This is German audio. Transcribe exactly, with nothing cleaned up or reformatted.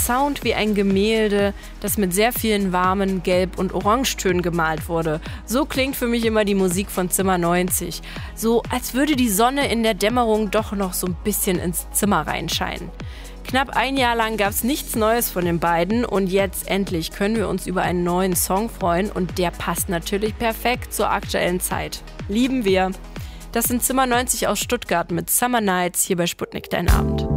Sound wie ein Gemälde, das mit sehr vielen warmen Gelb- und Orangetönen gemalt wurde. So klingt für mich immer die Musik von Zimmer neunzig. So als würde die Sonne in der Dämmerung doch noch so ein bisschen ins Zimmer reinscheinen. Knapp ein Jahr lang gab es nichts Neues von den beiden und jetzt endlich können wir uns über einen neuen Song freuen und der passt natürlich perfekt zur aktuellen Zeit. Lieben wir. Das sind Zimmer neunzig aus Stuttgart mit Summer Nights hier bei Sputnik Dein Abend.